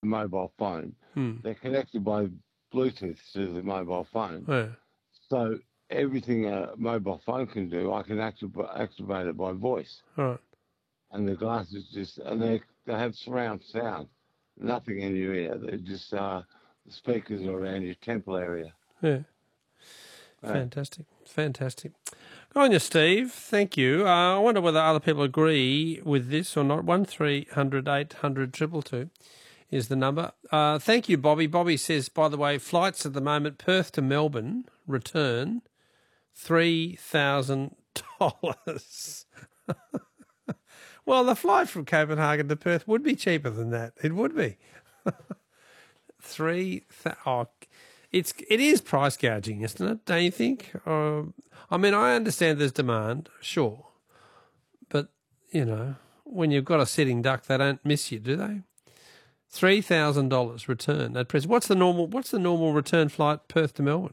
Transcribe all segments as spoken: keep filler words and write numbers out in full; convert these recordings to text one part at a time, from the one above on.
mobile phone. Hmm. They're connected by Bluetooth to the mobile phone. Yeah. So everything a mobile phone can do, I can activ- activate it by voice. Right. And the glasses just, and they they have surround sound, nothing in your ear. They're just uh, the speakers are around your temple area. Yeah. Right. Fantastic. Fantastic. Good on you, Steve. Thank you. Uh, I wonder whether other people agree with this or not. One three hundred eight hundred triple two is the number. Uh, thank you, Bobby. Bobby says, by the way, flights at the moment, Perth to Melbourne, return, three thousand dollars. Well, the flight from Copenhagen to Perth would be cheaper than that. It would be. Three, th- oh, it's it is price gouging, isn't it? Don't you think? Uh, I mean, I understand there's demand, sure, but you know, when you've got a sitting duck, they don't miss you, do they? Three thousand dollars return at present. What's the normal? What's the normal return flight Perth to Melbourne?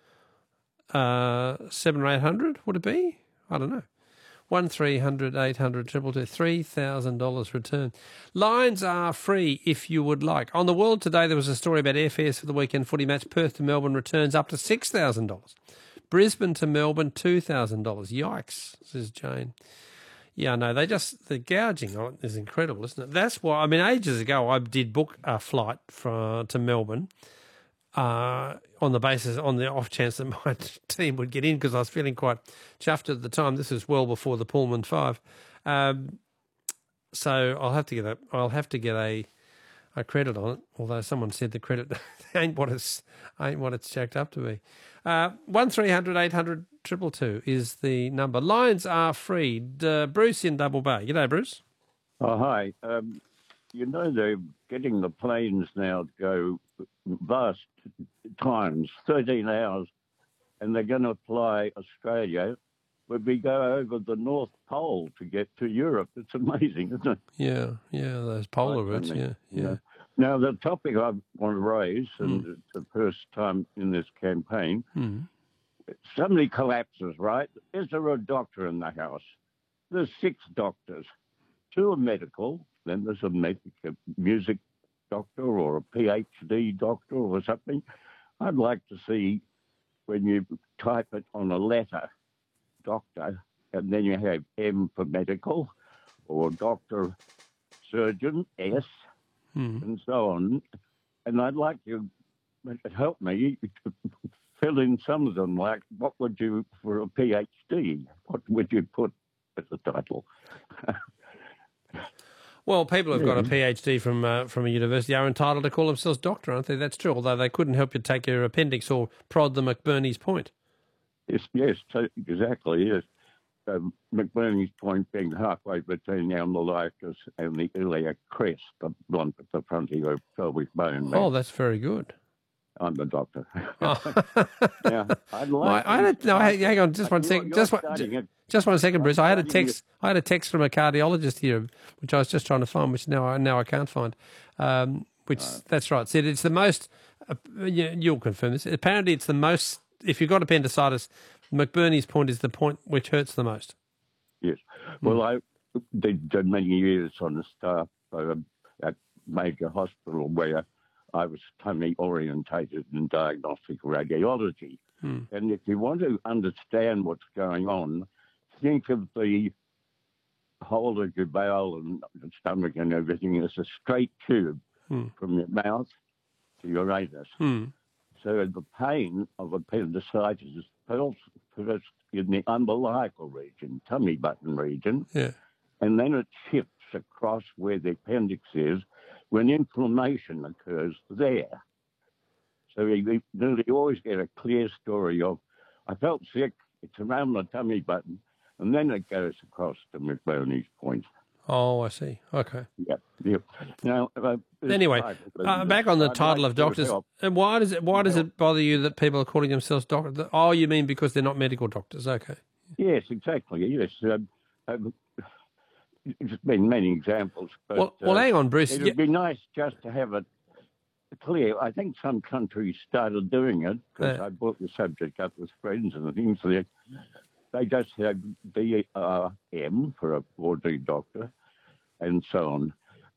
Uh, seven or eight hundred would it be? I don't know. One three hundred eight hundred triple two. Three thousand dollars return. Lines are free if you would like. On the World today, there was a story about airfares for the weekend footy match. Perth to Melbourne returns up to six thousand dollars. Brisbane to Melbourne two thousand dollars. Yikes, says Jane. Yeah, no, they just the gouging on it is incredible, isn't it? That's why I mean, ages ago I did book a flight from to Melbourne. Uh, on the basis, on the off chance that my team would get in, because I was feeling quite chuffed at the time. This was well before the Pullman Five, um, so I'll have to get a, I'll have to get a, a credit on it. Although someone said the credit ain't what it's ain't what it's jacked up to be. Uh, one three hundred eight hundred triple two is the number. Lines are free. Uh, Bruce in Double Bay. G'day, Bruce. Oh hi. Um, you know they're getting the planes now to go vast times, thirteen hours, and they're going to fly Australia, but we go over the North Pole to get to Europe. It's amazing, isn't it? Yeah, yeah, those polar routes, yeah, yeah. Yeah. Now, the topic I want to raise, and Mm. it's the first time in this campaign, Mm. somebody collapses, right? Is there a doctor in the house? There's six doctors. Two are medical, then there's a, medic, a music doctor or a PhD doctor or something. I'd like to see when you type it on a letter, doctor, and then you have M for medical, or doctor, surgeon, S, Mm. and so on. And I'd like you to help me to fill in some of them, like what would you, for a PhD, what would you put as a title? Well, people who've got a Yeah. PhD from uh, from a university are entitled to call themselves doctor, aren't they? That's true, although they couldn't help you take your appendix or prod the McBurney's point. Yes, yes, so- exactly, yes. Um, McBurney's point being halfway between the umbilicus and the iliac crest, the blunt at the front of your pelvic bone. Oh, that's very good. I'm the doctor. Oh. Yeah, I'd My, like I had a, no, hey, hang on, just one You're- second. you're Just one, studying it. just one second, Bruce. I had a studying text. I had a text from a cardiologist here, which I was just trying to find, which now I now I can't find. Um, which that's right. Said it's the most. Uh, you, you'll confirm this. Apparently, it's the most. If you've got appendicitis, McBurney's point is the point which hurts the most. Yes. Well, I did, did many years on the staff uh, at major hospital where I was tummy orientated in diagnostic radiology. Hmm. And if you want to understand what's going on, think of the whole of your bowel and the stomach and everything as a straight tube Hmm. from your mouth to your anus. Hmm. So the pain of appendicitis is felt first in the umbilical region, tummy button region, Yeah. and then it shifts across where the appendix is when inflammation occurs there. So you nearly always get a clear story of, I felt sick, it's around the tummy button, and then it goes across to McBurney's point. Oh, I see. Okay. Yeah, yeah. Now, uh, this Anyway, title, uh, back on the I'd title like of to doctors. help. And why does it why does it bother you that people are calling themselves doctors? Oh, you mean because they're not medical doctors? Okay. Yes, exactly. Yes, um, um, there's been many examples. But, Well, well, uh, hang on, Bruce. It'd Yeah, be nice just to have it clear. I think some countries started doing it because Yeah. I brought the subject up with friends and things. They, they just have D R M for a four D doctor and so on.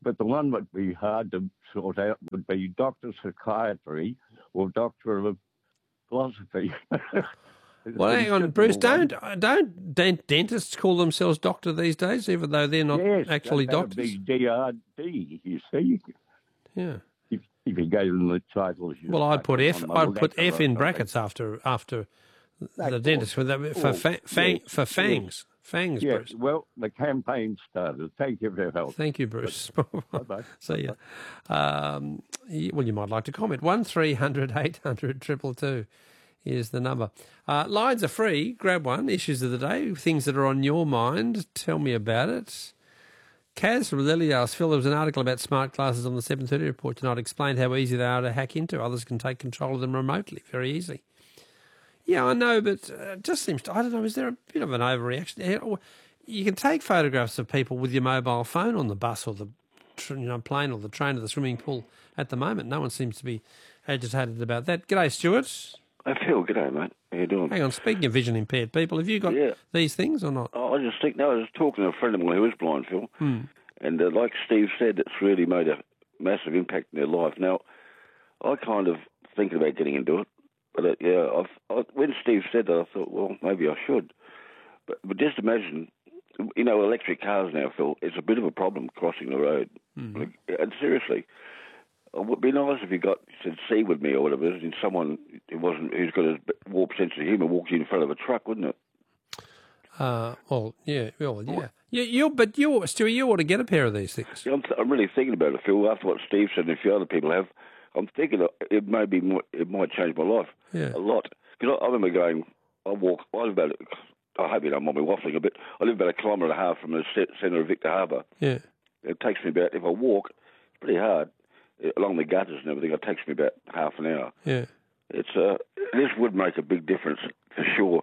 but the one would be hard to sort out would be Doctor Psychiatry or Doctor of Philosophy. Well, hang on, Bruce. Don't don't dent- dentists call themselves doctor these days, even though they're not yes, actually that would doctors? be D R D, you see. Yeah. If, if you gave them the titles. Well, I'd put F. I'd put F in brackets after after the dentist for that for fa- fang, for fangs. Fangs, yes, Bruce. well, the campaign started. Thank you for your help. Thank you, Bruce. Bye-bye. See ya. Um, y- well, you might like to comment. One three hundred eight hundred triple two is the number. Uh, lines are free. Grab one. Issues of the day. Things that are on your mind. Tell me about it. Kaz from Lily asked, Phil, there was an article about smart glasses on the seven thirty report tonight. Explained how easy they are to hack into. Others can take control of them remotely. Very easily. Yeah, I know, but it just seems to, I don't know, is there a bit of an overreaction? You can take photographs of people with your mobile phone on the bus or the you know, plane or the train or the swimming pool at the moment. No one seems to be agitated about that. G'day, Stuart. Hey, Phil, g'day, mate. How you doing? Hang on, speaking of vision impaired people, have you got Yeah. these things or not? Oh, I just think, no, I was talking to a friend of mine who is blind, Phil, Hmm. and uh, like Steve said, it's really made a massive impact in their life. Now, I kind of thinking about getting into it, but uh, yeah, I've, I, when Steve said that, I thought, well, maybe I should. But, but just imagine, you know, electric cars now, Phil, it's a bit of a problem crossing the road. Mm-hmm. Like, and seriously, it would be nice if you got said C with me or whatever, and someone who wasn't who's got a warped sense of humour walked in front of a truck, wouldn't it? Uh, well, yeah, well, yeah. You, you, but you, Stuart, you ought to get a pair of these things. Yeah, I'm, th- I'm really thinking about it, Phil. After what Steve said and a few other people have, I'm thinking it may be more, it might change my life Yeah. a lot. Because I, I remember going, I walk, I live about, I hope you don't mind me waffling a bit. I live about a kilometre and a half from the c- centre of Victor Harbour. Yeah. It takes me about, if I walk, it's pretty hard, along the gutters and everything, it takes me about half an hour. Yeah. It's uh, this would make a big difference for sure.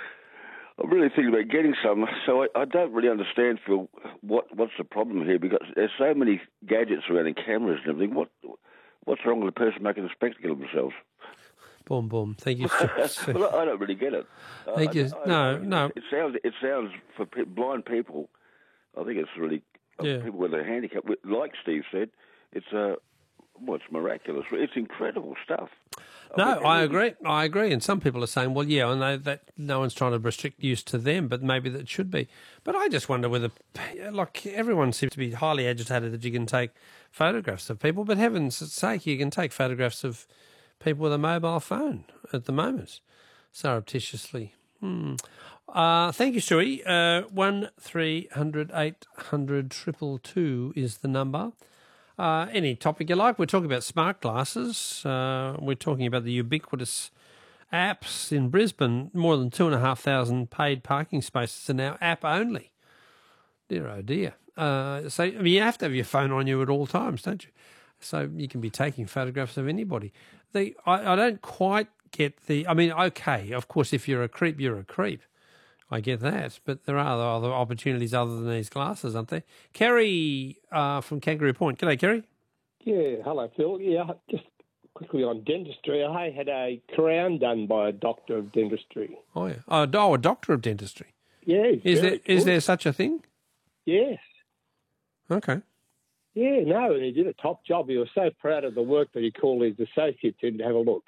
I'm really thinking about getting some, so I, I don't really understand, Phil, what what's the problem here, because there's so many gadgets around and cameras and everything. What what's wrong with a person making a spectacle of themselves? Boom, boom. Thank you, Stuart. Well, I don't really get it. Thank I, you. I, No, I, no. It sounds it sounds for pe- blind people. I think it's really uh, Yeah. people with a handicap. Like Steve said, it's uh, well, it's miraculous. It's incredible stuff. No, mean, I it- agree. I agree. And some people are saying, well, yeah, I know that no one's trying to restrict use to them, but maybe that should be. But I just wonder whether, like, everyone seems to be highly agitated that you can take photographs of people, but heaven's sake, you can take photographs of people with a mobile phone at the moment, surreptitiously. Hmm. Uh, thank you, Stewie. Uh, one three hundred eight hundred triple two is the number. Uh, any topic you like. We're talking about smart glasses. Uh, we're talking about the ubiquitous apps in Brisbane. More than two and a half thousand paid parking spaces are now app only. Dear oh dear. Uh, so I mean, you have to have your phone on you at all times, don't you? So you can be taking photographs of anybody. The I, I don't quite get the. I mean, okay, of course, if you're a creep, you're a creep. I get that, but there are other opportunities other than these glasses, aren't there? Kerry uh, from Kangaroo Point. G'day, Kerry. Yeah, hello, Phil. Yeah, just quickly on dentistry. I had a crown done by a doctor of dentistry. Oh, yeah. Oh, do- oh, a doctor of dentistry. Yeah. Is there very is good. there such a thing? Yes. Okay. Yeah, no, and he did a top job. He was so proud of the work that he called his associates in to have a look.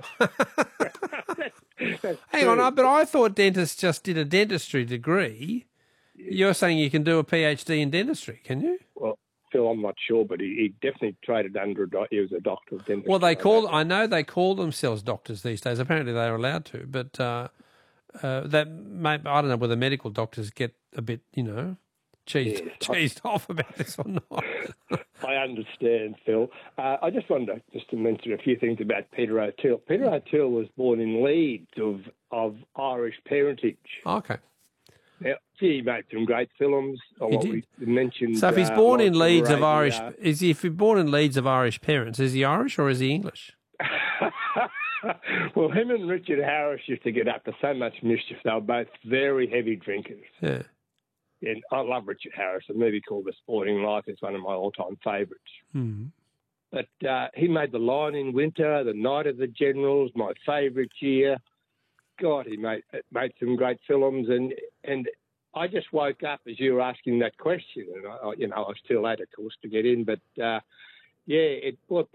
That's Hang on, true. I- but I thought dentists just did a dentistry degree. You're saying you can do a PhD in dentistry, can you? Well, Phil, I'm not sure, but he, he definitely traded under a doc- he was a doctor of dentistry. Well, they I call. know. I know they call themselves doctors these days. Apparently, they're allowed to, but uh, uh, that may, I don't know whether medical doctors get a bit, you know, cheesed, Yes. cheesed off about this or not. I understand, Phil. Uh, I just wanted to, just to mention a few things about Peter O'Toole. Peter O'Toole was born in Leeds of, of Irish parentage. Okay. Now, gee, he made some great films. Or He what did. we mentioned. So if he's uh, born in Lawrence Leeds of Arabia. Irish, is he, if he's born in Leeds of Irish parents, is he Irish or is he English? Well, him and Richard Harris used to get up to so much mischief. They were both very heavy drinkers. Yeah. And I love Richard Harris. A movie called The Sporting Life is one of my all-time favourites. Hmm. But uh, he made The Lion in Winter, The Night of the Generals, my favourite year. God, he made made some great films, and and I just woke up as you were asking that question, and I, I- you know, I was too late, of course, to get in. But uh, yeah, it brought